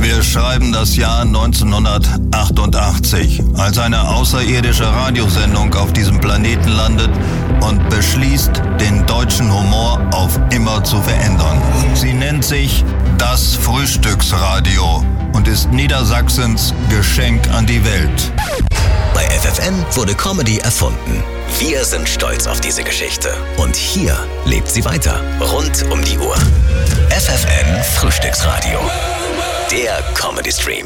Wir schreiben das Jahr 1988, als eine außerirdische Radiosendung auf diesem Planeten landet und beschließt, den deutschen Humor auf immer zu verändern. Sie nennt sich das Frühstücksradio und ist Niedersachsens Geschenk an die Welt. Bei FFN wurde Comedy erfunden. Wir sind stolz auf diese Geschichte. Und hier lebt sie weiter, rund um die Uhr. FFN Frühstücksradio. Der Comedy Stream.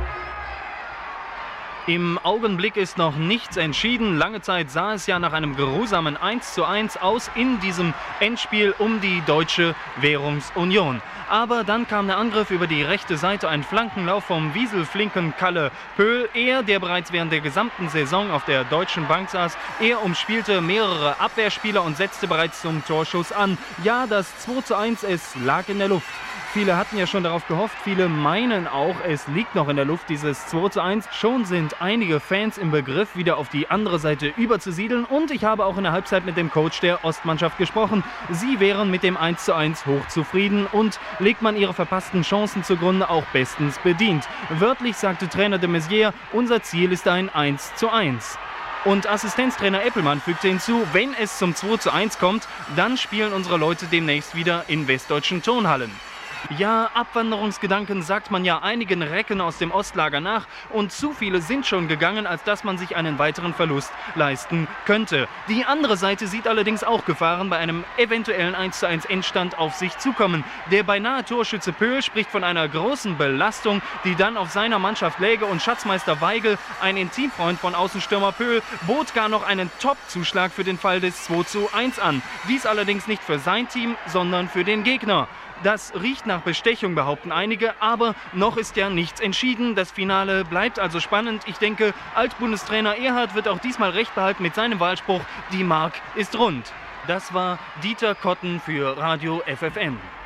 Im Augenblick ist noch nichts entschieden. Lange Zeit sah es ja nach einem geruhsamen 1:1 aus in diesem Endspiel um die Deutsche Währungsunion. Aber dann kam der Angriff über die rechte Seite, ein Flankenlauf vom wieselflinken Kalle Pöhl. Er, der bereits während der gesamten Saison auf der Deutschen Bank saß, er umspielte mehrere Abwehrspieler und setzte bereits zum Torschuss an. Ja, das 2:1, es lag in der Luft. Viele hatten ja schon darauf gehofft, viele meinen auch, es liegt noch in der Luft, dieses 2:1. Schon sind einige Fans im Begriff, wieder auf die andere Seite überzusiedeln. Und ich habe auch in der Halbzeit mit dem Coach der Ostmannschaft gesprochen. Sie wären mit dem 1:1 hochzufrieden und legt man ihre verpassten Chancen zugrunde, auch bestens bedient. Wörtlich sagte Trainer de Maizière, unser Ziel ist ein 1:1. Und Assistenztrainer Eppelmann fügte hinzu, wenn es zum 2:1 kommt, dann spielen unsere Leute demnächst wieder in westdeutschen Turnhallen. Ja, Abwanderungsgedanken sagt man ja einigen Recken aus dem Ostlager nach und zu viele sind schon gegangen, als dass man sich einen weiteren Verlust leisten könnte. Die andere Seite sieht allerdings auch Gefahren bei einem eventuellen 1:1 Endstand auf sich zukommen. Der beinahe Torschütze Pöhl spricht von einer großen Belastung, die dann auf seiner Mannschaft läge, und Schatzmeister Weigel, ein Intimfreund von Außenstürmer Pöhl, bot gar noch einen Top-Zuschlag für den Fall des 2:1 an. Dies allerdings nicht für sein Team, sondern für den Gegner. Das riecht nach Bestechung, behaupten einige, aber noch ist ja nichts entschieden. Das Finale bleibt also spannend. Ich denke, Altbundestrainer Erhard wird auch diesmal recht behalten mit seinem Wahlspruch, die Mark ist rund. Das war Dieter Kotten für Radio FFN.